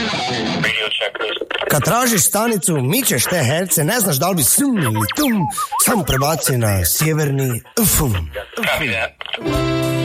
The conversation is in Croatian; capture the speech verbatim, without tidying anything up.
Kad tražiš stanicu, mičeš te herce, ne znaš da li bi sum ili tum, samo prebaci na sjeverni fum. Fum.